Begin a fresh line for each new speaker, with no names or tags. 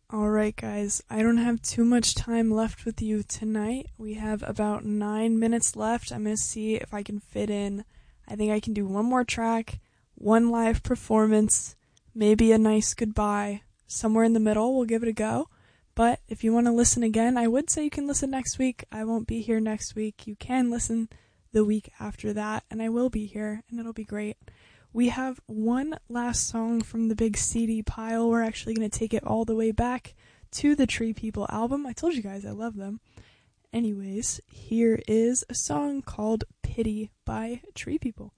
Alright, guys, I don't have too much time left with you tonight. We have about 9 minutes left. I'm gonna see if I can fit in. I think I can do one more track, one live performance, maybe a nice goodbye. Somewhere in the middle, we'll give it a go. But if you want to listen again, I would say you can listen next week. I won't be here next week. You can listen the week after that, and I will be here, and it'll be great. We have one last song from the big CD pile. We're actually going to take it all the way back to the Tree People album. I told you guys I love them. Anyways, here is a song called Pity by Tree People.